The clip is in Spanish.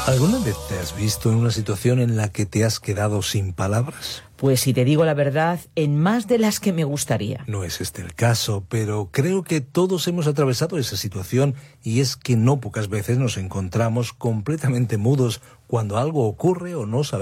¿Alguna vez te has visto en una situación en la que te has quedado sin palabras? Pues si te digo la verdad, en más de las que me gustaría. No es este el caso, pero creo que todos hemos atravesado esa situación, y es que no pocas veces nos encontramos completamente mudos cuando algo ocurre o no sabemos